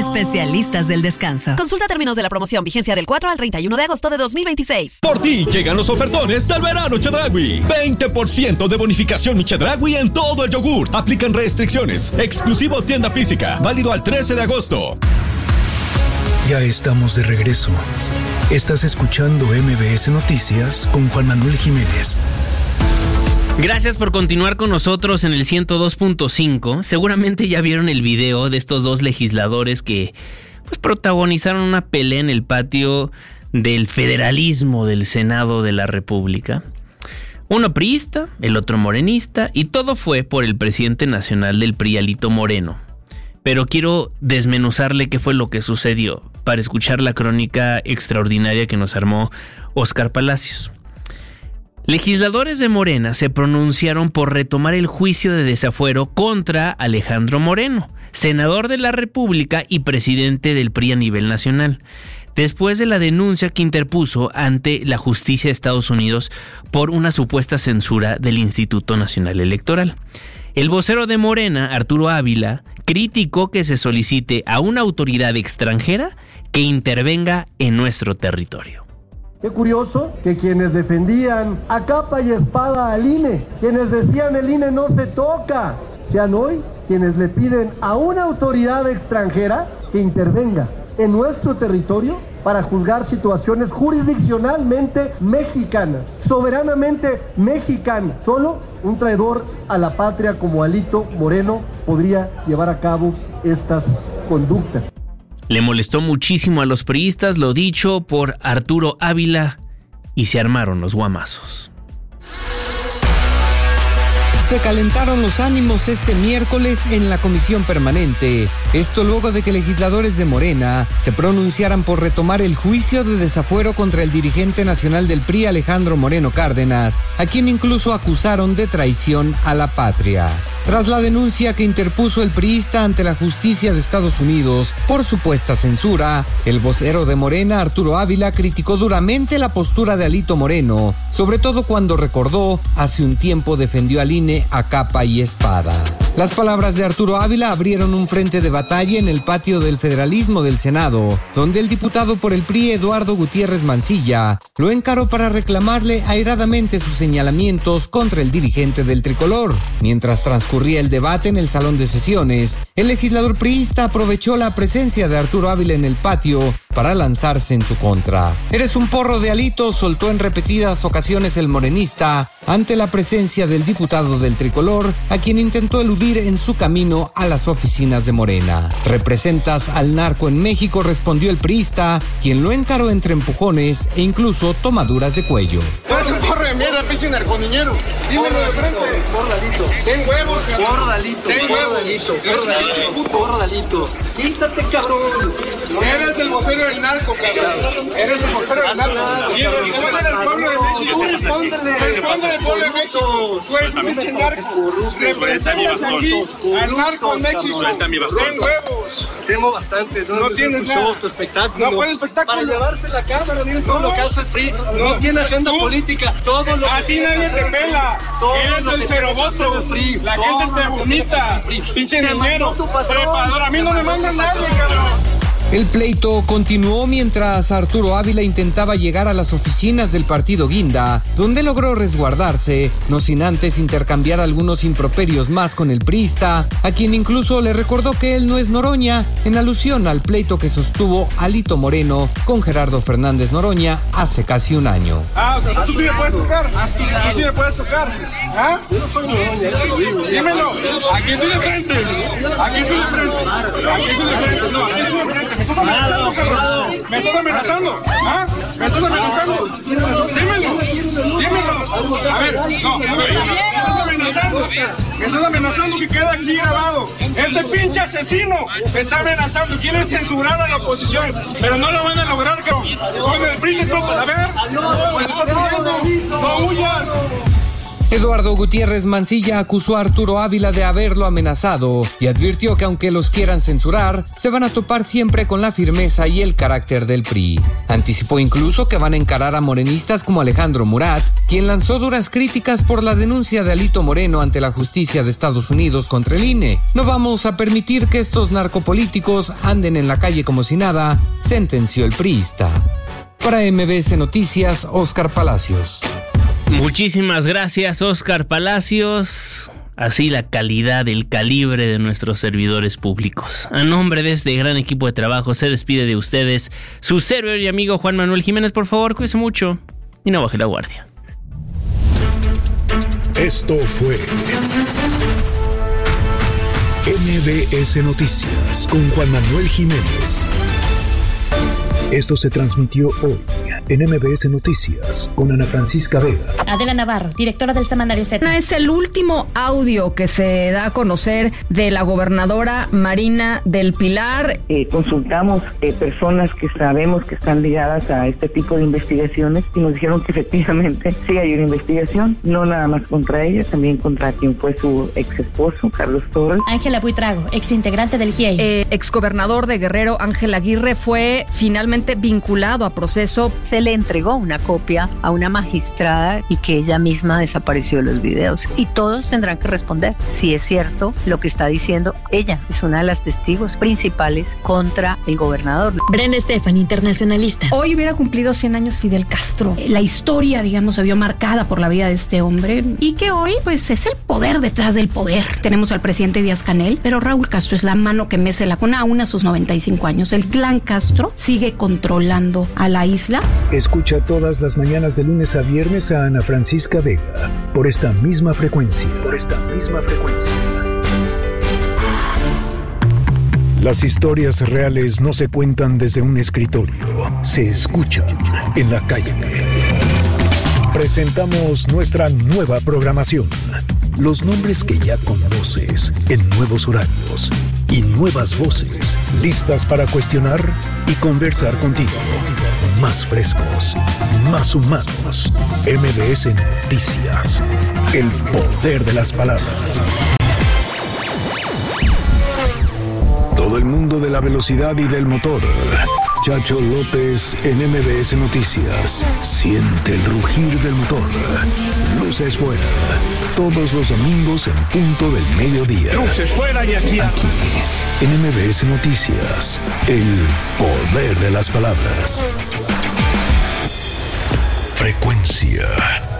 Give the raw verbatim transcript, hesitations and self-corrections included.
Especialistas del descanso. Consulta términos de la promoción, vigencia del cuatro al treinta y uno de agosto de dos mil veintiséis. Por ti llegan los ofertones al verano Chedraui. veinte por ciento de bonificación mi Chedraui en todo el yogur. Aplican restricciones. Exclusivo tienda física. Válido al trece de agosto. Ya estamos de regreso. Estás escuchando M B S Noticias con Juan Manuel Jiménez. Gracias por continuar con nosotros en el ciento dos punto cinco. Seguramente ya vieron el video de estos dos legisladores que pues protagonizaron una pelea en el patio del federalismo del Senado de la República. Uno priista, el otro morenista, y todo fue por el presidente nacional del P R I, Alito Moreno. Pero quiero desmenuzarle qué fue lo que sucedió para escuchar la crónica extraordinaria que nos armó Oscar Palacios. Legisladores de Morena se pronunciaron por retomar el juicio de desafuero contra Alejandro Moreno, senador de la República y presidente del P R I a nivel nacional, después de la denuncia que interpuso ante la justicia de Estados Unidos por una supuesta censura del Instituto Nacional Electoral. El vocero de Morena, Arturo Ávila, criticó que se solicite a una autoridad extranjera que intervenga en nuestro territorio. Qué curioso que quienes defendían a capa y espada al I N E, quienes decían el I N E no se toca, sean hoy quienes le piden a una autoridad extranjera que intervenga en nuestro territorio para juzgar situaciones jurisdiccionalmente mexicanas, soberanamente mexicanas. Solo un traidor a la patria como Alito Moreno podría llevar a cabo estas conductas. Le molestó muchísimo a los priistas lo dicho por Arturo Ávila y se armaron los guamazos. Se calentaron los ánimos este miércoles en la comisión permanente. Esto luego de que legisladores de Morena se pronunciaran por retomar el juicio de desafuero contra el dirigente nacional del P R I, Alejandro Moreno Cárdenas, a quien incluso acusaron de traición a la patria. Tras la denuncia que interpuso el priista ante la justicia de Estados Unidos por supuesta censura, el vocero de Morena, Arturo Ávila, criticó duramente la postura de Alito Moreno, sobre todo cuando recordó hace un tiempo defendió al I N E a capa y espada. Las palabras de Arturo Ávila abrieron un frente de batalla en el patio del federalismo del Senado, donde el diputado por el P R I, Eduardo Gutiérrez Mancilla, lo encaró para reclamarle airadamente sus señalamientos contra el dirigente del tricolor. Mientras transcurría el debate en el salón de sesiones, el legislador priista aprovechó la presencia de Arturo Ávila en el patio para lanzarse en su contra. «Eres un porro de Alito», soltó en repetidas ocasiones el morenista ante la presencia del diputado del tricolor, a quien intentó eludir en su camino a las oficinas de Morena. «Representas al narco en México», respondió el priista, quien lo encaró entre empujones e incluso tomaduras de cuello. ¡Eres un porro de mierda, pinche narconiñero! ¡Dímelo de frente! ¡Gordalito! ¡Ten huevos, cabrón! ¡Gordalito! ¡Ten huevos! ¡Gordalito! ¡Gordalito! ¡Quítate, cabrón! Eres el vocero del narco, cabrón. Eres el vocero del narco. Y responde al pueblo de México. Tú respóndele. Responde al pueblo de México. Tú eres un pinche narco. Representas aquí al narco en México. Suelta mi bastón. Ten huevos. Tengo bastantes. No tienes nada. Tu espectáculo. No fue espectáculo. Para llevarse la cámara, miren todo lo que hace el P R I. No tiene agenda política. Todo lo a ti nadie te pela. Eres el ceroboso. La gente te vomita. Pinche dinero. Trepador. A mí no me mandan nadie, cabrón. El pleito continuó mientras Arturo Ávila intentaba llegar a las oficinas del partido Guinda, donde logró resguardarse, no sin antes intercambiar algunos improperios más con el priista, a quien incluso le recordó que él no es Noroña, en alusión al pleito que sostuvo Alito Moreno con Gerardo Fernández Noroña hace casi un año. Ah, o sea, tú sí me puedes tocar, tú sí me puedes tocar, ¿ah? Yo no soy Noroña, dímelo, aquí estoy de frente, aquí estoy de frente, aquí estoy de frente, no, aquí estoy de frente. ¿Me estás amenazando, cabrón? ¿Me estás amenazando? ¿Ah? ¿Me estás amenazando? Dímelo, dímelo. A ver, no, a ver, me estás amenazando. Me estás amenazando que queda aquí grabado. Este pinche asesino me está amenazando. Quiere censurar a la oposición, pero no lo van a lograr, cabrón. Con el P R I, a ver, no huyas. Eduardo Gutiérrez Mancilla acusó a Arturo Ávila de haberlo amenazado y advirtió que aunque los quieran censurar, se van a topar siempre con la firmeza y el carácter del P R I. Anticipó incluso que van a encarar a morenistas como Alejandro Murat, quien lanzó duras críticas por la denuncia de Alito Moreno ante la justicia de Estados Unidos contra el I N E. No vamos a permitir que estos narcopolíticos anden en la calle como si nada, sentenció el priista. Para M B S Noticias, Oscar Palacios. Muchísimas gracias, Oscar Palacios. Así la calidad, el calibre de nuestros servidores públicos. A nombre de este gran equipo de trabajo se despide de ustedes su servidor y amigo Juan Manuel Jiménez. Por favor, cuídese mucho y no baje la guardia. Esto fue M B S Noticias con Juan Manuel Jiménez. Esto se transmitió hoy en M B S Noticias con Ana Francisca Vega. Adela Navarro, directora del semanario Z. Es el último audio que se da a conocer de la gobernadora Marina del Pilar. Eh, consultamos eh, personas que sabemos que están ligadas a este tipo de investigaciones y nos dijeron que efectivamente sí hay una investigación, no nada más contra ella, también contra quien fue su ex esposo, Carlos Torres. Ángela Buitrago, ex integrante del G I E I. Eh, exgobernador de Guerrero, Ángel Aguirre, fue finalmente vinculado a proceso. Se le entregó una copia a una magistrada y que ella misma desapareció de los videos. Y todos tendrán que responder si es cierto lo que está diciendo. Ella es una de las testigos principales contra el gobernador. Brenda Estefan, internacionalista. Hoy hubiera cumplido cien años Fidel Castro. La historia, digamos, se vio marcada por la vida de este hombre y que hoy, pues, es el poder detrás del poder. Tenemos al presidente Díaz-Canel, pero Raúl Castro es la mano que mece la cuna aún a sus noventa y cinco años. El clan Castro sigue controlando a la isla. Escucha todas las mañanas de lunes a viernes a Ana Francisca Vega por esta misma frecuencia. Por esta misma frecuencia. Las historias reales no se cuentan desde un escritorio, se escuchan en la calle. Presentamos nuestra nueva programación. Los nombres que ya conoces en nuevos horarios y nuevas voces listas para cuestionar y conversar contigo. Más frescos, más humanos. M B S Noticias. El poder de las palabras. Todo el mundo de la velocidad y del motor. Chacho López en M B S Noticias. Siente el rugir del motor. Luces fuera. Todos los domingos en punto del mediodía. Luces fuera y aquí. Aquí, en M B S Noticias. El poder de las palabras. Frecuencia